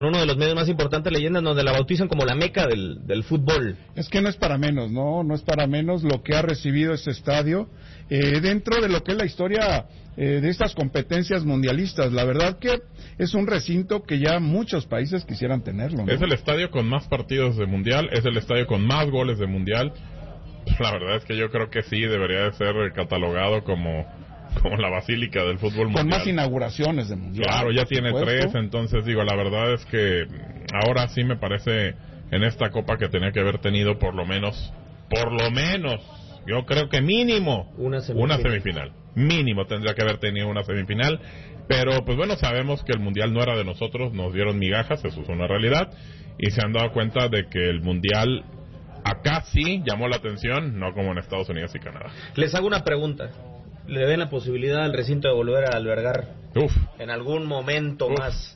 uno de los medios más importantes, Leyendas, donde la bautizan como la meca del fútbol. Es que no es para menos, no es para menos lo que ha recibido este estadio dentro de lo que es la historia de estas competencias mundialistas. La verdad que es un recinto que ya muchos países quisieran tenerlo, ¿no? Es el estadio con más partidos de mundial, es el estadio con más goles de mundial. La verdad es que yo creo que sí debería de ser catalogado como la basílica del fútbol mundial. Con más inauguraciones de mundial. Claro, ya tiene 3, entonces digo, la verdad es que ahora sí me parece en esta copa que tenía que haber tenido por lo menos, yo creo que mínimo una semifinal. Mínimo tendría que haber tenido una semifinal, pero pues bueno, sabemos que el mundial no era de nosotros, nos dieron migajas, eso es una realidad, y se han dado cuenta de que el mundial acá sí llamó la atención, no como en Estados Unidos y Canadá. Les hago una pregunta. ¿Le ven la posibilidad al recinto de volver a albergar en algún momento más?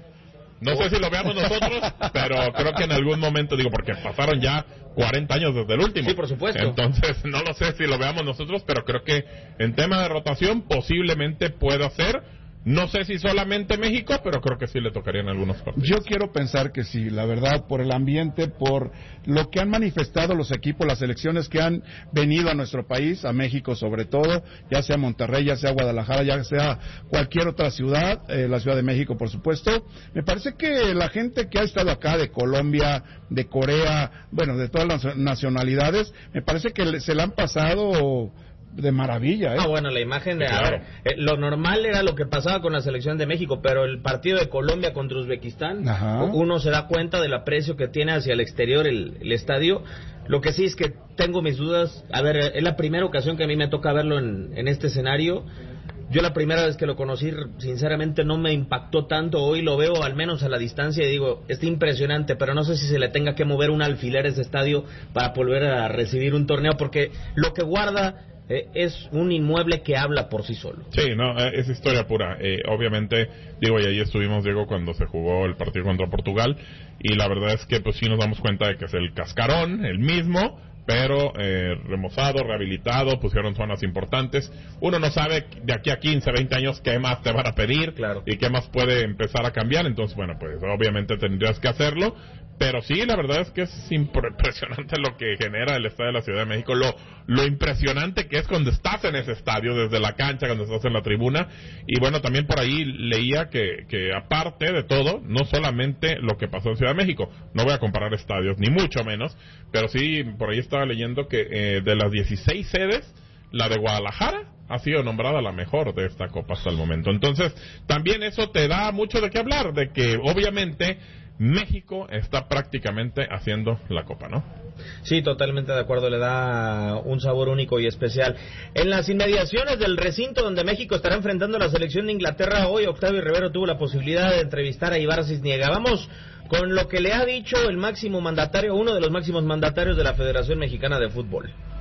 No sé si lo veamos nosotros, pero creo que en algún momento, digo, porque pasaron ya 40 años desde el último. Sí, por supuesto. Entonces, no lo sé si lo veamos nosotros, pero creo que en tema de rotación posiblemente pueda ser. No sé si solamente México, pero creo que sí le tocaría en algunos partidos. Yo quiero pensar que sí, la verdad, por el ambiente, por lo que han manifestado los equipos, las selecciones que han venido a nuestro país, a México sobre todo, ya sea Monterrey, ya sea Guadalajara, ya sea cualquier otra ciudad, la Ciudad de México, por supuesto. Me parece que la gente que ha estado acá, de Colombia, de Corea, bueno, de todas las nacionalidades, me parece que se la han pasado de maravilla, ¿eh? Bueno, la imagen de... Claro. Lo normal era lo que pasaba con la selección de México, pero el partido de Colombia contra Uzbekistán, uno se da cuenta del aprecio que tiene hacia el exterior el estadio. Lo que sí es que tengo mis dudas. A ver, es la primera ocasión que a mí me toca verlo en este escenario. Yo la primera vez que lo conocí, sinceramente no me impactó tanto. Hoy lo veo al menos a la distancia y digo, está impresionante, pero no sé si se le tenga que mover un alfiler a ese estadio para volver a recibir un torneo, porque lo que guarda es un inmueble que habla por sí solo. Sí, no, es historia pura. Obviamente, digo, y ahí estuvimos, Diego, cuando se jugó el partido contra Portugal, y la verdad es que pues sí nos damos cuenta de que es el cascarón, el mismo, pero remozado, rehabilitado, pusieron zonas importantes. Uno no sabe de aquí a 15, 20 años qué más te van a pedir, claro, y qué más puede empezar a cambiar. Entonces, bueno, pues obviamente tendrías que hacerlo, pero sí, la verdad es que es impresionante lo que genera el estadio de la Ciudad de México, lo impresionante que es cuando estás en ese estadio, desde la cancha, cuando estás en la tribuna. Y bueno, también por ahí leía que aparte de todo, no solamente lo que pasó en Ciudad de México, no voy a comparar estadios, ni mucho menos, pero sí, por ahí estaba leyendo que de las 16 sedes, la de Guadalajara ha sido nombrada la mejor de esta Copa hasta el momento. Entonces, también eso te da mucho de qué hablar, de que obviamente México está prácticamente haciendo la Copa, ¿no? Sí, totalmente de acuerdo, le da un sabor único y especial. En las inmediaciones del recinto donde México estará enfrentando a la selección de Inglaterra, hoy Octavio Rivero tuvo la posibilidad de entrevistar a Ibar Cisniega. Vamos con lo que le ha dicho el máximo mandatario, uno de los máximos mandatarios de la Federación Mexicana de Fútbol.